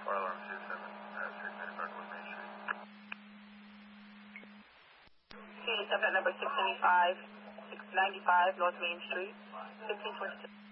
Fire alarm 27, Northwest Main Street. Unit 7 number 695 North Main Street, 1522.